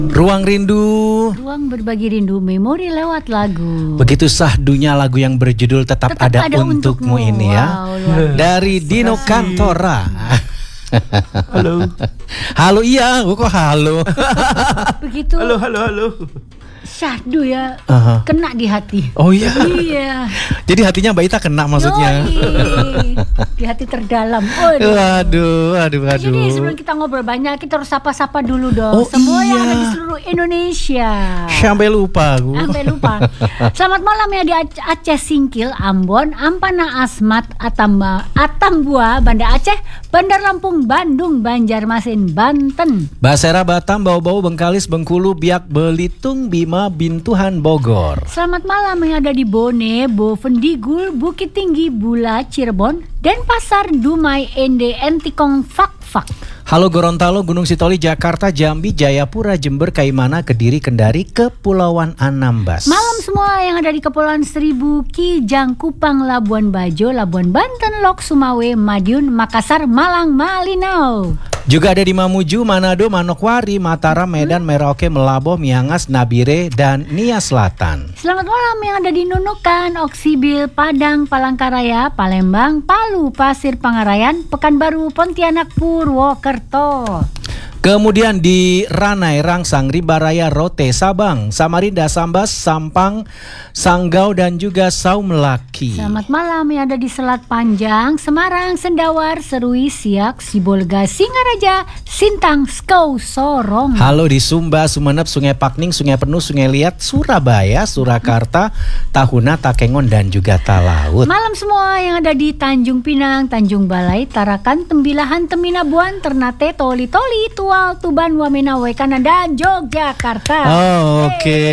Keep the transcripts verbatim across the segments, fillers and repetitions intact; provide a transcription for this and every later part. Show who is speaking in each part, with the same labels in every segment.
Speaker 1: Ruang Rindu,
Speaker 2: ruang berbagi rindu, memori lewat lagu.
Speaker 1: begitu sahdunya lagu yang berjudul Tetap,
Speaker 2: Tetap
Speaker 1: Ada,
Speaker 2: Ada
Speaker 1: Untukmu,
Speaker 2: Untukmu.
Speaker 1: ini ya.
Speaker 2: Wow,
Speaker 1: Dari Dino Cantora.
Speaker 3: Halo.
Speaker 1: Halo, iya, kok halo.
Speaker 2: Begitu.
Speaker 3: Halo, halo, halo.
Speaker 2: Syahdu ya,
Speaker 1: Aha.
Speaker 2: kena di hati.
Speaker 1: Oh iya.
Speaker 2: Iya.
Speaker 1: Jadi hatinya Mbak Ita kena maksudnya.
Speaker 2: Yoi. Di hati terdalam. Waduh.
Speaker 1: Waduh, aduh, aduh.
Speaker 2: Jadi sebelum kita ngobrol banyak, kita harus sapa-sapa dulu dong.
Speaker 1: Oh,
Speaker 2: Semua yang
Speaker 1: iya.
Speaker 2: ada di seluruh Indonesia.
Speaker 1: Sampai lupa aku.
Speaker 2: Sampai lupa. Selamat malam ya di Ac- Aceh Singkil, Ambon, Ampana Asmat, Atamba, Atambua, Banda Aceh, Bandar Lampung, Bandung, Banjarmasin, Banten.
Speaker 1: Basera, Batam, Bau-Bau, Bengkalis, Bengkulu, Biak, Belitung, Bima, Bintuhan, Bogor.
Speaker 2: Selamat malam yang ada di Bone, Bovendigul, Bukit Tinggi, Bula, Cirebon, Denpasar, Dumai, Ende, Entikong, Fak-Fak.
Speaker 1: Halo Gorontalo, Gunung Sitoli, Jakarta, Jambi, Jayapura, Jember, Kaimana, Kediri, Kendari, Kepulauan Anambas.
Speaker 2: Malam semua yang ada di Kepulauan Seribu, Kijang, Kupang, Labuan Bajo, Labuan Banten, Lok, Sumawe, Madiun, Makassar, Malang, Malinau.
Speaker 1: Juga ada di Mamuju, Manado, Manokwari, Mataram, Medan, Merauke, Melaboh, Miangas, Nabire, dan Nia Selatan.
Speaker 2: Selamat malam yang ada di Nunukan, Oksibil, Padang, Palangkaraya, Palembang, Palu, Pasir Pangarayan, Pekanbaru, Pontianak, Purwokerto.
Speaker 1: Kemudian di Ranai, Rangsang, Ribaraya, Rote, Sabang, Samarinda, Sambas, Sampang, Sanggau, dan juga Saumlaki.
Speaker 2: Selamat malam yang ada di Selat Panjang, Semarang, Sendawar, Serui, Siak, Sibolga, Singaraja, Sintang, Skau, Sorong.
Speaker 1: Halo di Sumba, Sumeneb, Sungai Pakning, Sungai Penuh, Sungai Liat, Surabaya, Surakarta, Tahuna, Takengon, dan juga Talaut.
Speaker 2: Malam semua yang ada di Tanjung Pinang, Tanjung Balai, Tarakan, Tembilahan, Teminabuan, Ternate, Toli Toli, Tual, Tuban, Wamena, Wekana, dan Yogyakarta.
Speaker 1: Oh, oke.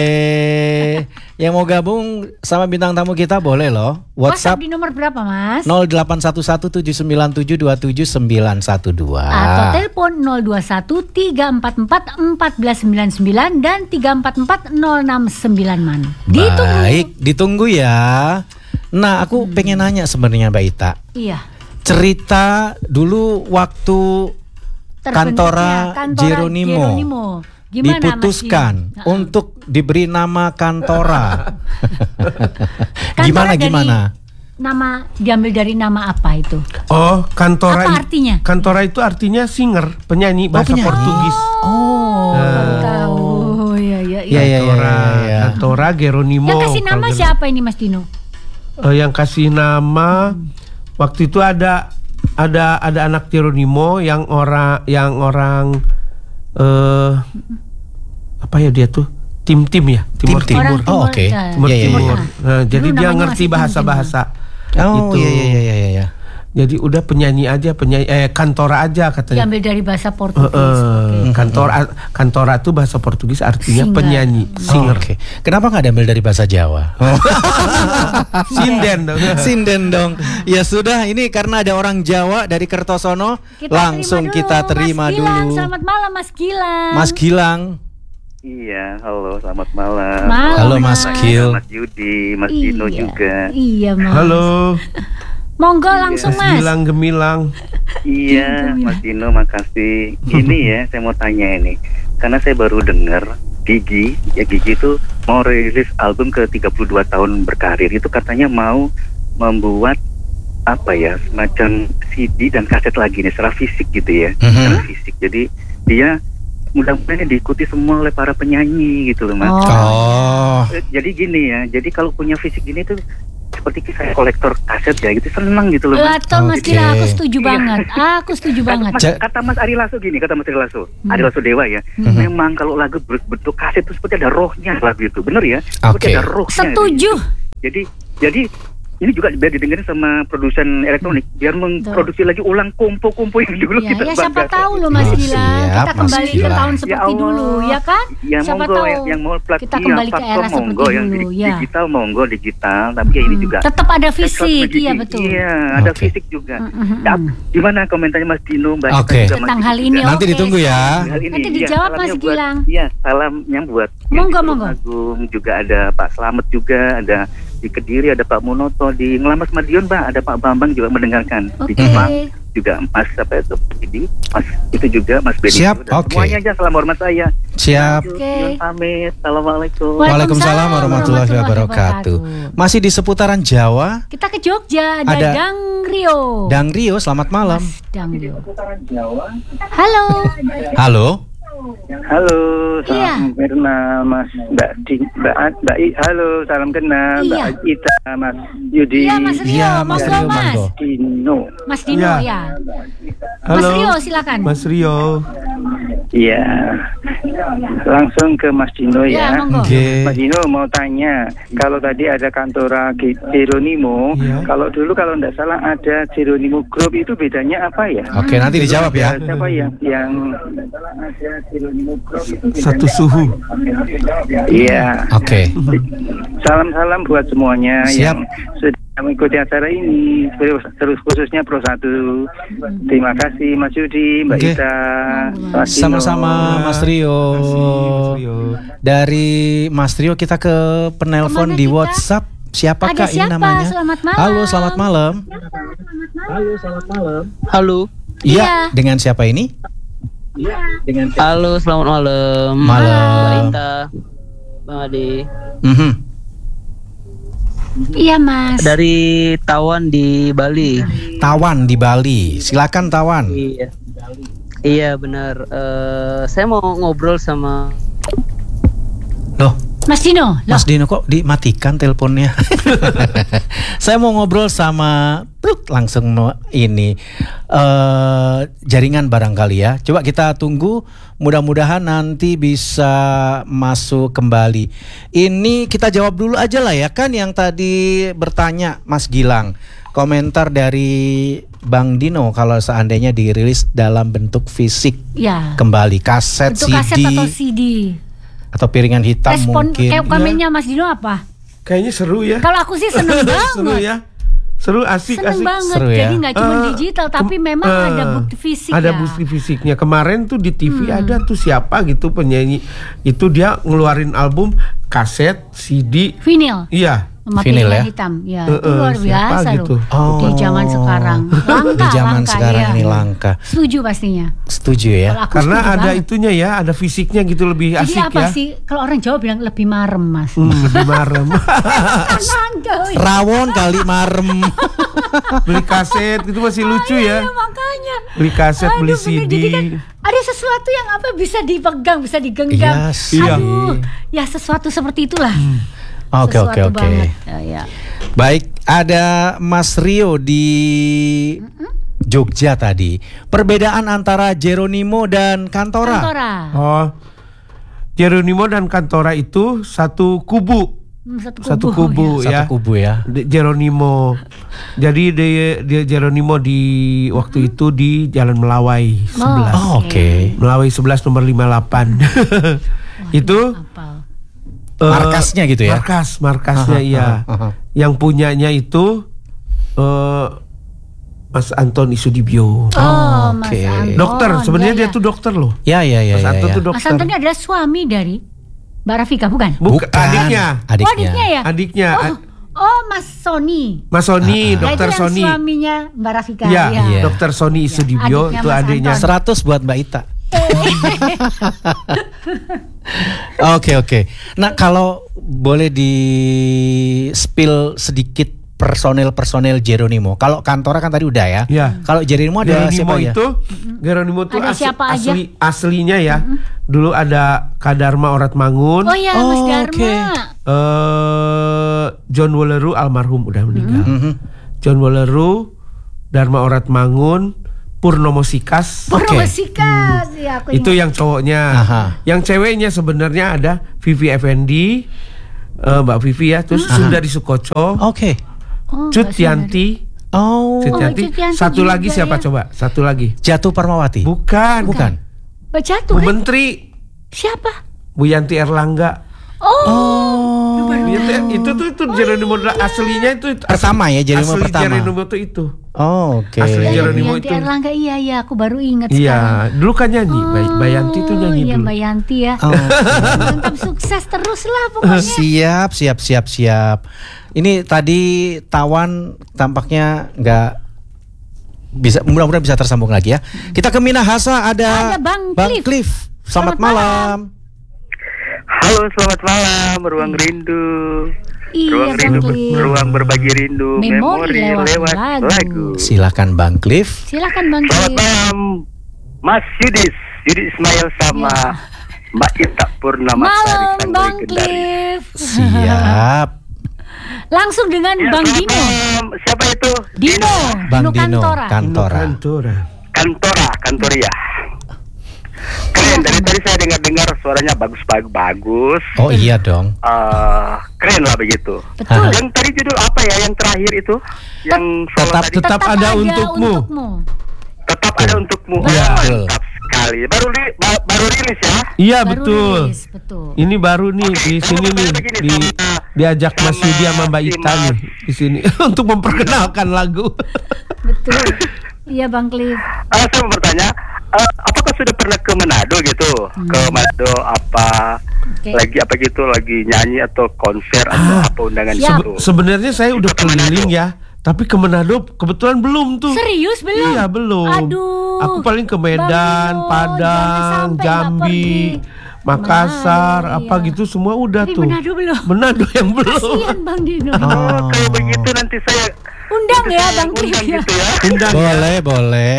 Speaker 1: Yang mau gabung sama bintang tamu kita boleh loh. WhatsApp
Speaker 2: WhatsApp di nomor berapa, Mas?
Speaker 1: nol delapan satu satu tujuh sembilan tujuh dua tujuh sembilan satu dua
Speaker 2: Atau telepon nol dua satu tiga empat empat empat sembilan sembilan dan tiga empat empat nol enam sembilan man. Ditunggu.
Speaker 1: Baik, ditunggu ya. Nah, aku pengen nanya sebenarnya Mbak Ita.
Speaker 2: Iya.
Speaker 1: Cerita dulu waktu Cantora,
Speaker 2: Cantora
Speaker 1: Geronimo,
Speaker 2: Geronimo. Gimana,
Speaker 1: diputuskan
Speaker 2: Mas Dino?
Speaker 1: untuk diberi nama Cantora.
Speaker 2: Cantora
Speaker 1: Gimana
Speaker 2: dari
Speaker 1: gimana?
Speaker 2: Nama diambil dari nama apa itu?
Speaker 3: Oh, Cantora.
Speaker 2: Apa artinya?
Speaker 3: Cantora itu artinya singer, penyanyi bahasa
Speaker 1: penyanyi.
Speaker 3: Portugis.
Speaker 2: Oh, baru tahu. Ya, ya,
Speaker 1: Ya,
Speaker 2: ya.
Speaker 1: ya, ya,
Speaker 3: Cantora,
Speaker 1: ya, ya.
Speaker 3: Cantora Geronimo.
Speaker 2: Yang kasih nama
Speaker 3: Kalau
Speaker 2: siapa ini, Mas Dino?
Speaker 3: Eh, yang kasih nama waktu itu ada ada ada anak Geronimo yang orang yang orang eh apa ya dia tuh tim-tim ya Timur
Speaker 1: Tim-tim.
Speaker 3: Timur
Speaker 2: Orang
Speaker 1: Oh, oke.
Speaker 2: ya.
Speaker 3: Timur
Speaker 1: Ya, ya, ya,
Speaker 3: Timur.
Speaker 1: ya.
Speaker 3: Nah, jadi
Speaker 2: Dulu
Speaker 3: dia
Speaker 2: namanya
Speaker 3: ngerti
Speaker 2: masih
Speaker 3: bahasa-bahasa.
Speaker 1: Oh,
Speaker 3: Itu.
Speaker 1: iya iya iya iya ya.
Speaker 3: Jadi udah penyanyi aja, penyanyi eh Cantora aja katanya.
Speaker 2: Diambil dari bahasa
Speaker 3: Eh,
Speaker 2: Portugis.
Speaker 3: eh, Cantora Cantora itu bahasa Portugis artinya
Speaker 2: Singer.
Speaker 3: penyanyi,
Speaker 1: Oh,
Speaker 3: singer.
Speaker 1: oke. Kenapa nggak diambil dari bahasa Jawa?
Speaker 3: Sinden dong.
Speaker 1: Sinden dong. Ya sudah, ini karena ada orang Jawa dari Kertosono,
Speaker 2: Kita
Speaker 1: langsung
Speaker 2: terima
Speaker 1: kita
Speaker 2: dulu,
Speaker 1: terima
Speaker 2: Mas Gilang.
Speaker 1: dulu.
Speaker 2: Selamat malam, Mas Gilang.
Speaker 1: Mas Gilang.
Speaker 4: Iya, halo, selamat malam.
Speaker 2: Malam,
Speaker 1: Halo, Mas
Speaker 2: Mas.
Speaker 1: Gil.
Speaker 4: Mas Yudi, Mas Dino
Speaker 2: Iya.
Speaker 4: juga.
Speaker 2: Iya, Mas.
Speaker 3: Halo,
Speaker 2: Monggo langsung, Mas.
Speaker 3: Gilang Gemilang.
Speaker 4: Iya, Mas Dino, makasih. Ini ya, saya mau tanya ini. Karena saya baru dengar Gigi, ya Gigi itu mau rilis album ke tiga puluh dua tahun berkarir. Itu katanya mau membuat apa ya, semacam C D dan kaset lagi nih, secara fisik gitu ya.
Speaker 1: Mhm.
Speaker 4: Secara fisik. Jadi dia mudah-mudahan diikuti semua oleh para penyanyi gitu loh, Mas.
Speaker 2: Oh.
Speaker 1: Oh.
Speaker 4: Eh, Jadi gini ya, jadi kalau punya fisik gini tuh seperti saya kolektor kaset ya gitu, seneng gitu loh, Mas.
Speaker 2: Atau Mas
Speaker 1: Oke.
Speaker 2: Gilang, aku setuju
Speaker 4: Iya.
Speaker 2: banget. Aku setuju
Speaker 4: Kata
Speaker 2: banget.
Speaker 4: Mas,
Speaker 1: Ja-
Speaker 4: kata Mas Ari Lasso gini, kata Mas Ari Lasso,
Speaker 2: Hmm.
Speaker 4: Ari Lasso Dewa ya,
Speaker 1: Mhm.
Speaker 4: memang kalau lagu berbentuk kaset itu seperti ada rohnya lagu itu, bener ya?
Speaker 1: Oke.
Speaker 4: Seperti ada rohnya.
Speaker 2: Setuju.
Speaker 4: Jadi, jadi ini juga biar didengerin sama produsen elektronik, biar memproduksi lagi ulang kompo-kompo yang dulu
Speaker 2: Ya,
Speaker 4: kita
Speaker 2: ya siapa
Speaker 4: banggakan.
Speaker 2: tahu loh Mas
Speaker 1: Oh,
Speaker 2: Gilang.
Speaker 1: siap,
Speaker 2: Kita
Speaker 1: Mas
Speaker 2: kembali ke
Speaker 1: Gilang.
Speaker 2: tahun
Speaker 4: Ya
Speaker 2: seperti
Speaker 4: Allah.
Speaker 2: dulu, ya kan?
Speaker 4: Ya
Speaker 2: Siapa
Speaker 4: monggo
Speaker 2: tahu
Speaker 4: yang, yang mau plat
Speaker 2: kita
Speaker 4: iya,
Speaker 2: kembali ke
Speaker 4: platform
Speaker 2: era seperti
Speaker 4: monggo, yang
Speaker 2: dulu,
Speaker 4: di-
Speaker 2: ya.
Speaker 4: digital monggo digital, tapi ya ini
Speaker 2: Hmm,
Speaker 4: juga
Speaker 2: tetap ada
Speaker 4: Saya
Speaker 2: fisik,
Speaker 4: selalu
Speaker 2: iya
Speaker 4: begitu.
Speaker 2: betul.
Speaker 4: Iya, ada
Speaker 1: Oke.
Speaker 4: fisik juga.
Speaker 2: Mm, mm, mm,
Speaker 4: Ya,
Speaker 2: mm.
Speaker 4: gimana komentarnya Mas Dino, Mbak Ita
Speaker 1: Oke.
Speaker 4: juga, Mas
Speaker 2: Tentang
Speaker 4: Dino
Speaker 2: hal
Speaker 4: juga?
Speaker 2: ini,
Speaker 1: Nanti
Speaker 2: oke.
Speaker 1: ditunggu ya.
Speaker 4: Hal ini,
Speaker 2: Nanti
Speaker 4: iya,
Speaker 2: dijawab,
Speaker 4: salamnya
Speaker 2: Mas
Speaker 4: buat-
Speaker 2: Gilang.
Speaker 4: Iya, salamnya buat yang
Speaker 2: Monggo,
Speaker 4: di Tulung
Speaker 2: monggo.
Speaker 4: Agung, juga ada Pak Slamet juga, ada di Kediri ada Pak Munoto, di Ngelamas Madiun Pak ada Pak Bambang juga mendengarkan,
Speaker 2: Oke.
Speaker 4: di Jepang juga Mas apa itu Bedi, Mas itu juga Mas Bedi.
Speaker 1: Siap,
Speaker 4: dan
Speaker 1: oke.
Speaker 4: semuanya aja salam hormat saya.
Speaker 1: Siap.
Speaker 2: Oke.
Speaker 4: Yun pamit. Assalamualaikum.
Speaker 1: Waalaikumsalam warahmatullahi wabarakatuh. Masih di seputaran Jawa.
Speaker 2: Kita ke Jogja, ada,
Speaker 1: Ada
Speaker 2: Dang Rio.
Speaker 1: Dang Rio, selamat malam.
Speaker 2: Mas Dang Rio. Halo.
Speaker 1: Halo.
Speaker 5: Halo,
Speaker 2: Iya.
Speaker 5: salam kenal Mas Mbak Di, Mbak, Mbak I, halo, salam kenal
Speaker 2: Iya.
Speaker 5: Mbak Ita, Mas Yudi,
Speaker 2: Iya, Mas Rio,
Speaker 1: Iya,
Speaker 2: monggo
Speaker 1: Mas Rio,
Speaker 2: Mas.
Speaker 1: monggo.
Speaker 5: Dino.
Speaker 2: Mas Dino
Speaker 3: Iya.
Speaker 2: ya.
Speaker 3: Halo.
Speaker 2: Mas Rio silakan.
Speaker 3: Mas Rio.
Speaker 5: Iya, langsung ke Mas Dino
Speaker 2: Ya,
Speaker 5: ya.
Speaker 2: monggo.
Speaker 1: Oke.
Speaker 5: Mas Dino mau tanya, kalau tadi ada kantora Ge- Geronimo,
Speaker 3: Iya.
Speaker 5: kalau dulu kalau tidak salah ada Geronimo Group, itu bedanya apa ya?
Speaker 1: Oke, nanti dijawab ya.
Speaker 5: Siapa yang yang ada Geronimo Group itu bedanya
Speaker 3: Satu suhu.
Speaker 5: Iya.
Speaker 1: Oke.
Speaker 5: Salam-salam buat semuanya
Speaker 1: Siap.
Speaker 5: yang sudah mengikuti acara ini, terus, terus khususnya Pro satu. Terima kasih Mas Yudi, Mbak
Speaker 1: Oke.
Speaker 5: Ita, Mas Dino.
Speaker 1: Sama-sama Mas Rio.
Speaker 3: Mas Rio.
Speaker 1: Dari Mas Rio kita ke penelpon
Speaker 2: Kemana
Speaker 1: di
Speaker 2: kita?
Speaker 1: WhatsApp. Siapakah
Speaker 2: Ada
Speaker 1: ini
Speaker 2: siapa?
Speaker 1: namanya?
Speaker 2: Selamat malam.
Speaker 1: Halo, selamat malam.
Speaker 6: Halo.
Speaker 1: Iya,
Speaker 2: Iya.
Speaker 1: dengan siapa ini?
Speaker 6: Halo, selamat malam.
Speaker 1: Malam.
Speaker 6: Mbak Ita, Bang Ade.
Speaker 1: Mhm.
Speaker 2: Iya Mas.
Speaker 6: Dari Tawan di Bali.
Speaker 1: Tawan di Bali. Silakan Tawan.
Speaker 6: Iya. Iya benar. Eh, saya mau ngobrol sama.
Speaker 1: Loh,
Speaker 2: Mas Dino. Loh.
Speaker 1: Mas Dino kok dimatikan teleponnya? Saya mau ngobrol sama Pluk, langsung no- ini eh jaringan barangkali ya. Coba kita tunggu, mudah-mudahan nanti bisa masuk kembali. Ini kita jawab dulu aja lah ya, kan yang tadi bertanya Mas Gilang. Komentar dari Bang Dino kalau seandainya dirilis dalam bentuk fisik
Speaker 2: Ya.
Speaker 1: kembali, kaset,
Speaker 2: Untuk
Speaker 1: C D,
Speaker 2: kaset atau C D.
Speaker 1: atau piringan hitam
Speaker 2: Respon
Speaker 1: mungkin.
Speaker 2: kayak komennya Mas Dino apa?
Speaker 3: Kayaknya seru ya.
Speaker 2: Kalau aku sih seneng banget.
Speaker 3: Seru ya. Seru, asik,
Speaker 2: Seneng
Speaker 3: asik.
Speaker 2: banget.
Speaker 1: Seru ya.
Speaker 2: Jadi nggak cuma
Speaker 3: Eh,
Speaker 2: digital, tapi
Speaker 3: kem-
Speaker 2: memang
Speaker 3: eh,
Speaker 2: ada bukti fisik
Speaker 3: Ada
Speaker 2: ya.
Speaker 3: bukti fisiknya. Kemarin tuh di T V
Speaker 2: Hmm.
Speaker 3: ada tuh siapa gitu penyanyi. Itu dia ngeluarin album kaset, C D.
Speaker 2: Vinyl.
Speaker 3: Iya.
Speaker 2: Sama
Speaker 1: Vinyl
Speaker 2: piringan
Speaker 1: ya?
Speaker 2: hitam. Ya,
Speaker 3: Eh,
Speaker 2: itu
Speaker 3: eh,
Speaker 2: luar
Speaker 3: siapa
Speaker 2: biasa
Speaker 3: gitu?
Speaker 2: loh.
Speaker 1: Oh.
Speaker 2: Di zaman sekarang. Langka,
Speaker 1: Di zaman
Speaker 2: langka,
Speaker 1: sekarang
Speaker 2: iya.
Speaker 1: ini langka.
Speaker 2: Setuju pastinya.
Speaker 1: Setuju
Speaker 2: Kalau
Speaker 1: ya.
Speaker 2: aku
Speaker 3: Karena
Speaker 2: setuju
Speaker 3: ada
Speaker 2: banget.
Speaker 3: itunya ya, ada fisiknya gitu lebih
Speaker 2: Jadi
Speaker 3: asik
Speaker 2: apa
Speaker 3: ya.
Speaker 2: sih? Kalau orang Jawa bilang lebih marem, Mas.
Speaker 3: Hmm, lebih marem.
Speaker 2: Langka, wih.
Speaker 1: Rawon kali marem.
Speaker 3: Beli kaset itu masih lucu ya.
Speaker 2: Iya, makanya.
Speaker 3: Beli kaset,
Speaker 2: Aduh,
Speaker 3: beli
Speaker 2: bener.
Speaker 3: C D.
Speaker 2: Jadi kan ada sesuatu yang apa bisa dipegang, bisa digenggam.
Speaker 1: Iya sih.
Speaker 2: Aduh, ya sesuatu seperti itulah.
Speaker 1: Oke oke
Speaker 2: Sesuatu
Speaker 1: oke.
Speaker 2: banget. Ya, ya.
Speaker 1: Baik, ada Mas Rio di Jogja tadi. Perbedaan antara Geronimo dan Kantora.
Speaker 2: Kantora.
Speaker 3: Oh. Geronimo dan Kantora itu satu kubu.
Speaker 2: Hmm, Satu kubu.
Speaker 3: Satu kubu
Speaker 1: Satu
Speaker 3: ya.
Speaker 1: kubu ya.
Speaker 3: Di- Geronimo. Jadi dia, dia Geronimo di waktu itu di Jalan Melawai sebelas.
Speaker 1: Oh, oke.
Speaker 3: Melawai sebelas nomor lima puluh delapan. Itu
Speaker 2: Apal.
Speaker 3: eh,
Speaker 1: Markasnya gitu ya?
Speaker 3: Markas, markasnya
Speaker 1: Aha,
Speaker 3: iya.
Speaker 1: aha, aha.
Speaker 3: Yang punyanya itu eh Mas Anton Isudibyo.
Speaker 2: Oh, Mas
Speaker 1: oke.
Speaker 2: Anton.
Speaker 3: Dokter, sebenarnya
Speaker 2: Ya,
Speaker 3: dia
Speaker 2: ya.
Speaker 3: tuh dokter loh.
Speaker 1: Ya ya ya
Speaker 3: Mas
Speaker 1: ya.
Speaker 3: Anton
Speaker 1: ya.
Speaker 3: tuh
Speaker 2: Mas
Speaker 3: dokter.
Speaker 2: Anton ini adalah suami dari Mbak Rafika, bukan?
Speaker 3: Bukan, adiknya.
Speaker 1: Adiknya.
Speaker 2: Oh, adiknya ya?
Speaker 3: Adiknya.
Speaker 2: Oh, oh, Mas Sony.
Speaker 3: Mas Sony,
Speaker 2: Nah,
Speaker 3: dokter
Speaker 2: itu yang
Speaker 3: Sony.
Speaker 2: suaminya Mbak Rafika.
Speaker 3: Iya,
Speaker 1: Iya.
Speaker 3: dokter Sony Isudibyo
Speaker 2: adiknya
Speaker 3: itu
Speaker 2: Mas
Speaker 3: adiknya.
Speaker 2: Anton.
Speaker 1: seratus buat Mbak Ita. Oke oke. Nah kalau boleh di spill sedikit personel-personel Geronimo. Kalau Kantora kan tadi udah ya.
Speaker 3: Iya.
Speaker 1: Kalau Geronimo ada
Speaker 3: Geronimo
Speaker 1: siapa ya?
Speaker 3: itu, Geronimo itu
Speaker 2: Ada
Speaker 3: as-
Speaker 2: siapa aja?
Speaker 3: asli aslinya ya. Dulu ada Kadarma Orat Mangun,
Speaker 2: Oh ya, Mas
Speaker 1: Oh,
Speaker 2: Dharma.
Speaker 1: oke.
Speaker 3: eh John Woleru almarhum udah meninggal.
Speaker 1: Mhm.
Speaker 3: John Woleru, Dharma Orat Mangun, Purnomo Sikas.
Speaker 2: Purnomo
Speaker 1: Oke.
Speaker 2: Sikas, ya aku
Speaker 3: Itu
Speaker 2: ingat.
Speaker 3: yang cowoknya.
Speaker 1: Aha.
Speaker 3: Yang ceweknya sebenarnya ada Vivi Effendi, eh, Mbak Vivi ya, terus Sundari Sukoco,
Speaker 1: Oke.
Speaker 2: Oh,
Speaker 3: Cut
Speaker 2: Mbak Sundari.
Speaker 3: Yanti,
Speaker 1: Oh.
Speaker 3: Cut Yanti.
Speaker 2: Cut Yanti
Speaker 3: Satu
Speaker 2: juga
Speaker 3: lagi siapa
Speaker 2: ya.
Speaker 3: coba? Satu lagi.
Speaker 1: Jatuh Parmawati.
Speaker 3: Bukan,
Speaker 1: Bukan.
Speaker 2: Mbak Jatuh
Speaker 3: Bu
Speaker 2: kan?
Speaker 3: Menteri,
Speaker 2: Siapa?
Speaker 3: Bu Yanti Erlangga.
Speaker 2: Oh,
Speaker 3: Itu, itu tuh itu Geronimo aslinya itu
Speaker 1: Pertama ya, Geronimo
Speaker 3: asli
Speaker 1: pertama.
Speaker 3: Geronimo tuh itu.
Speaker 1: Oh, oke.
Speaker 3: Asli
Speaker 2: iya,
Speaker 3: Geronimo
Speaker 2: Yanti
Speaker 3: itu.
Speaker 2: Erlangga, iya iya, aku baru ingat sekarang.
Speaker 3: Iya, dulu kan nyanyi. Bay- Bayanti tuh nyanyi
Speaker 2: Oh, iya,
Speaker 3: dulu.
Speaker 2: Mbak Yanti ya.
Speaker 1: Oh.
Speaker 2: Mantap, sukses terus lah pokoknya.
Speaker 1: Siap, siap, siap, siap. Ini tadi Tawan tampaknya nggak bisa mudah-mudahan bisa tersambung lagi ya. Kita ke Minahasa ada,
Speaker 2: Ada Bang
Speaker 1: Bang
Speaker 2: Cliff.
Speaker 1: Cliff. Selamat,
Speaker 2: Selamat
Speaker 1: malam.
Speaker 4: Halo, selamat malam, Ruang Rindu.
Speaker 2: Iya,
Speaker 4: Ruang
Speaker 2: Bang
Speaker 4: Rindu,
Speaker 2: Cliff.
Speaker 4: ruang berbagi rindu,
Speaker 2: Memori
Speaker 4: memori,
Speaker 2: lewat
Speaker 4: lewat,
Speaker 2: lagu.
Speaker 4: lagu.
Speaker 1: Silakan Bang Cliff.
Speaker 2: Silakan Bang
Speaker 4: Selamat
Speaker 2: Cliff.
Speaker 4: malam, Mas Yudis, Yudi Ismail sama
Speaker 2: Ya.
Speaker 4: Mbak Ita Purnamasari
Speaker 2: Malam
Speaker 4: sang
Speaker 2: Bang
Speaker 4: legendaris.
Speaker 2: Cliff.
Speaker 1: Siap.
Speaker 2: Langsung dengan
Speaker 4: Ya,
Speaker 2: Bang
Speaker 4: selamat
Speaker 2: Dino.
Speaker 4: malam. Siapa itu?
Speaker 2: Dino.
Speaker 1: Bang
Speaker 2: Dino
Speaker 1: Dino
Speaker 2: Kantora.
Speaker 1: Kantora.
Speaker 3: Kantora.
Speaker 4: Kantora, Kantoria. Keren, dari tadi saya dengar-dengar suaranya bagus-bagus bagus.
Speaker 1: Oh iya dong.
Speaker 4: Eh, keren lah begitu.
Speaker 2: Betul.
Speaker 4: Yang tadi judul apa ya yang terakhir itu? Yang solo
Speaker 1: Tetap-
Speaker 4: tadi?
Speaker 3: tetap ada untukmu.
Speaker 4: Tetap ada untukmu.
Speaker 1: Iya.
Speaker 4: Oh, mantap sekali. Baru li- ba- baru rilis ya.
Speaker 3: Iya
Speaker 2: Baru
Speaker 3: betul.
Speaker 2: rilis, betul.
Speaker 3: Ini baru nih
Speaker 4: Oke,
Speaker 3: di
Speaker 4: saya
Speaker 3: sini
Speaker 4: mau
Speaker 3: nih
Speaker 4: bertanya begini
Speaker 3: di
Speaker 4: sama-
Speaker 3: diajak Mas
Speaker 4: sama
Speaker 3: Yudi sama Mbak
Speaker 4: si
Speaker 3: Ita
Speaker 4: Mas.
Speaker 3: nih di sini untuk memperkenalkan lagu.
Speaker 2: Betul. Iya Bang Cliff.
Speaker 4: Ah, saya mau bertanya, eh, apakah sudah pernah ke Manado gitu? Ke Manado apa
Speaker 2: Oke.
Speaker 4: lagi apa gitu, lagi nyanyi atau konser atau
Speaker 3: Ah.
Speaker 4: apa undangan
Speaker 2: Siap.
Speaker 4: gitu?
Speaker 3: Sebenarnya saya udah
Speaker 4: Itu ke Manado.
Speaker 3: keliling ya, tapi ke Manado kebetulan belum tuh.
Speaker 2: Serius belum?
Speaker 3: Iya belum.
Speaker 2: Aduh.
Speaker 3: Aku paling ke Medan,
Speaker 2: Bang Dino, jangan
Speaker 3: Padang,
Speaker 2: sampai nggak
Speaker 3: Jambi,
Speaker 2: pergi.
Speaker 3: Makassar,
Speaker 2: Manado,
Speaker 3: apa
Speaker 2: iya.
Speaker 3: gitu semua udah
Speaker 2: Tapi
Speaker 3: tuh.
Speaker 2: Manado belum.
Speaker 3: Manado yang belum.
Speaker 2: Kasihan Bang Dino.
Speaker 4: Oh, kalau begitu nanti saya
Speaker 2: Undang
Speaker 4: nanti
Speaker 2: ya
Speaker 4: saya
Speaker 2: Bang Cliff
Speaker 4: undang
Speaker 2: ya.
Speaker 4: gitu ya.
Speaker 3: Undang ya.
Speaker 1: Boleh, boleh.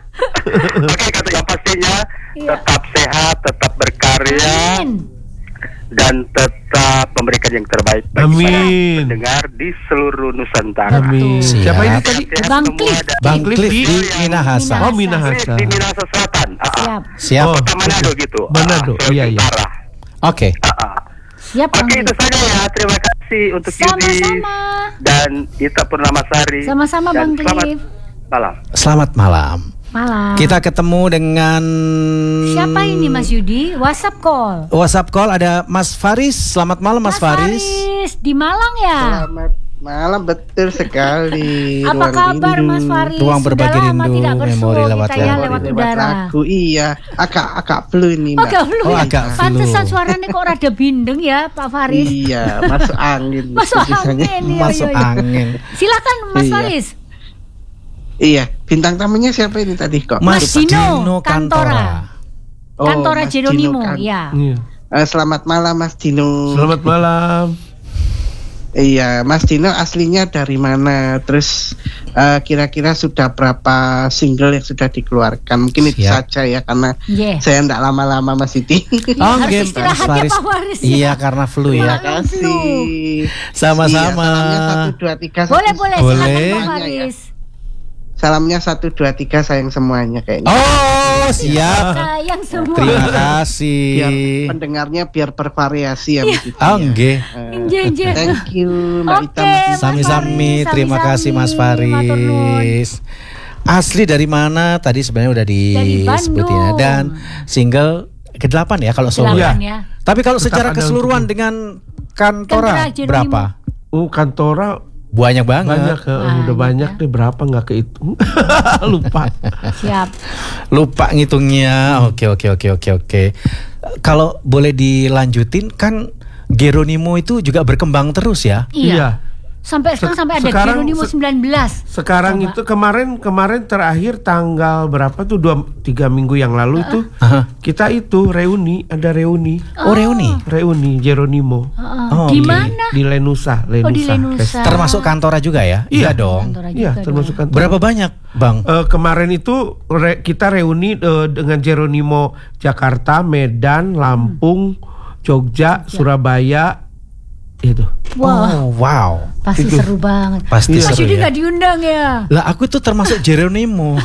Speaker 4: Oke, kata yang pastinya
Speaker 2: Iya.
Speaker 4: tetap sehat, tetap berkarya
Speaker 2: Amin.
Speaker 4: dan tetap memberikan yang terbaik bagi
Speaker 3: Amin.
Speaker 4: para pendengar di seluruh Nusantara.
Speaker 3: Amin.
Speaker 1: Siap.
Speaker 3: Siapa ini tadi?
Speaker 4: Sehat
Speaker 2: Bang
Speaker 4: semua
Speaker 2: Cliff.
Speaker 4: dan
Speaker 1: Bang
Speaker 3: Cliff
Speaker 1: Cliff
Speaker 3: di-
Speaker 1: di Minahasa.
Speaker 3: Oh
Speaker 4: Cliff
Speaker 3: Minahasa.
Speaker 4: di Minahasa Selatan. Ah, ah.
Speaker 2: Siap.
Speaker 1: Siap.
Speaker 3: Oh.
Speaker 4: Kota Manado gitu.
Speaker 3: Manado,
Speaker 4: Ah,
Speaker 3: iya, iya.
Speaker 4: Utara.
Speaker 1: Oke.
Speaker 4: Ah, ah.
Speaker 2: Siap Bang
Speaker 4: Oke, itu
Speaker 2: Cliff.
Speaker 4: saja ya. Terima kasih untuk Yudi
Speaker 2: Sama-sama.
Speaker 4: dan Ita Purnamasari.
Speaker 2: Sama-sama,
Speaker 4: Dan
Speaker 2: Bang
Speaker 4: selamat
Speaker 2: Cliff.
Speaker 4: malam.
Speaker 1: Selamat malam.
Speaker 2: Malam.
Speaker 1: Kita ketemu dengan
Speaker 2: Siapa ini Mas Yudi? WhatsApp call.
Speaker 1: WhatsApp call ada Mas Faris. Selamat malam Mas, Faris.
Speaker 2: di Malang ya.
Speaker 7: Selamat malam, betul sekali.
Speaker 2: Apa
Speaker 7: Ruang
Speaker 2: kabar
Speaker 7: rindu.
Speaker 2: Mas Faris?
Speaker 1: Ruang berbagi
Speaker 2: Sudah lama
Speaker 1: rindu,
Speaker 2: tidak bersua
Speaker 1: memori lewat
Speaker 2: kita ya
Speaker 1: lagu.
Speaker 2: lewat
Speaker 7: Lewat
Speaker 2: udara.
Speaker 7: lagu, iya. Agak agak flu ini,
Speaker 2: Oh,
Speaker 7: Mbak.
Speaker 2: agak flu
Speaker 1: Oh,
Speaker 2: ya?
Speaker 1: agak flu.
Speaker 2: Pantesan suaranya kok rada bindeng ya Pak Faris.
Speaker 7: Iya, masuk angin.
Speaker 2: Masuk
Speaker 7: tulisannya.
Speaker 2: angin. Iya,
Speaker 1: Masuk
Speaker 2: iya, iya.
Speaker 1: angin.
Speaker 2: Silakan Mas
Speaker 7: Iya.
Speaker 2: Faris.
Speaker 7: Iya, bintang tamunya siapa ini tadi kok?
Speaker 2: Mas Dino Kantora.
Speaker 7: Oh,
Speaker 2: Kantora
Speaker 7: Mas
Speaker 2: Jeronimo,
Speaker 7: Dino Kan-
Speaker 2: ya.
Speaker 3: Iya.
Speaker 7: Eh, selamat malam Mas Dino.
Speaker 3: Selamat malam.
Speaker 7: Iya, Mas Dino aslinya dari mana? Terus eh, kira-kira sudah berapa single yang sudah dikeluarkan? Mungkin itu
Speaker 1: Siap.
Speaker 7: saja ya, karena
Speaker 2: Yeah.
Speaker 7: saya enggak lama-lama Mas Siti.
Speaker 1: Oh,
Speaker 2: harus
Speaker 1: oke,
Speaker 2: istirahat
Speaker 1: Mas
Speaker 2: ya,
Speaker 1: Faris.
Speaker 2: Pak Faris, ya.
Speaker 1: Iya, karena flu
Speaker 7: Terima
Speaker 1: ya.
Speaker 7: kasih.
Speaker 1: Sama-sama.
Speaker 7: Iya, salamnya satu dua tiga.
Speaker 2: Boleh, boleh, silakan
Speaker 1: Boleh.
Speaker 2: Pak
Speaker 7: Semuanya ya.
Speaker 2: Faris.
Speaker 7: Salamnya satu dua tiga sayang semuanya kayaknya.
Speaker 1: Oh, siap.
Speaker 2: Sayang semua.
Speaker 1: Terima
Speaker 7: Biar
Speaker 1: kasih.
Speaker 7: pendengarnya biar bervariasi ya Mas Siti.
Speaker 1: Oh,
Speaker 7: ya.
Speaker 1: nggih.
Speaker 7: Eh,
Speaker 2: Nje, nje.
Speaker 7: Thank you Mbak
Speaker 2: Oke,
Speaker 7: Ita. Mas Siti.
Speaker 2: Mas
Speaker 1: Sami-sami,
Speaker 2: Faris,
Speaker 1: terima kasih Mas
Speaker 2: sami-sami. Matur nuwun.
Speaker 1: Faris. Asli dari mana? Tadi sebenarnya udah
Speaker 2: Dari
Speaker 1: disebutin ya.
Speaker 2: Bandung.
Speaker 1: Dan single kedelapan ya kalau solo.
Speaker 2: Delapan
Speaker 3: Iya.
Speaker 2: ya.
Speaker 1: Tapi kalau
Speaker 3: Tetap
Speaker 1: secara
Speaker 3: ada
Speaker 1: keseluruhan
Speaker 3: untukmu.
Speaker 1: dengan Kantora
Speaker 2: Kantora Jeronimo.
Speaker 1: berapa?
Speaker 3: Oh Kantora
Speaker 1: Banyak banget.
Speaker 3: banyak, eh, udah
Speaker 2: Banyak,
Speaker 3: banyak
Speaker 2: ya.
Speaker 3: deh, berapa nggak kehitung. Lupa.
Speaker 2: Siap.
Speaker 1: Lupa ngitungnya. Oke, oke, oke, oke, oke. Kalau boleh dilanjutin kan Geronimo itu juga berkembang terus ya.
Speaker 2: Iya. Sampai sekarang
Speaker 3: Se-
Speaker 2: sampai ada
Speaker 3: sekarang
Speaker 2: Geronimo
Speaker 3: se-
Speaker 2: sembilan belas.
Speaker 3: Sekarang
Speaker 2: Coba.
Speaker 3: itu kemarin kemarin terakhir tanggal berapa tuh dua tiga minggu yang lalu tuh
Speaker 1: Aha.
Speaker 3: kita itu reuni, ada reuni
Speaker 1: Oh, reuni.
Speaker 3: reuni Jeronimo
Speaker 2: Heeh.
Speaker 1: Oh,
Speaker 2: Di
Speaker 1: oke.
Speaker 2: mana?
Speaker 3: di Lenusa
Speaker 2: Oh, di
Speaker 3: Lenusa.
Speaker 2: Lenusa.
Speaker 1: Termasuk Kantora juga ya?
Speaker 3: Iya.
Speaker 1: dong.
Speaker 2: Kantora
Speaker 3: Iya
Speaker 2: juga
Speaker 3: termasuk
Speaker 2: dong.
Speaker 3: Kantora.
Speaker 1: Berapa banyak, Bang?
Speaker 3: Eh, kemarin itu re- kita reuni eh, dengan Jeronimo Jakarta, Medan, Lampung, Jogja, Surabaya itu.
Speaker 2: Wah,
Speaker 1: Oh, wow.
Speaker 2: pasti
Speaker 3: itu.
Speaker 2: seru banget.
Speaker 1: Pasti
Speaker 3: Iya.
Speaker 2: Mas
Speaker 1: seru
Speaker 2: Yudi
Speaker 1: ya.
Speaker 2: nggak diundang ya?
Speaker 1: Lah aku tuh termasuk Geronimo.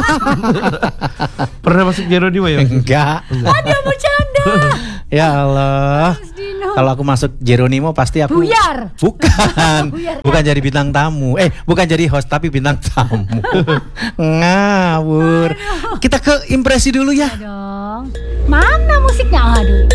Speaker 3: Pernah masuk Jeronimo ya?
Speaker 1: Enggak.
Speaker 2: Ada bercanda.
Speaker 1: Ya Allah.
Speaker 2: Mas Dino.
Speaker 1: Kalau aku masuk Jeronimo pasti aku
Speaker 2: Buyar.
Speaker 1: Bukan.
Speaker 2: Buyar.
Speaker 1: Bukan jadi bintang tamu. Eh, bukan jadi host tapi bintang tamu. Ngawur. Kita ke impresi dulu ya.
Speaker 2: Dong. Mana musiknya? Aduh.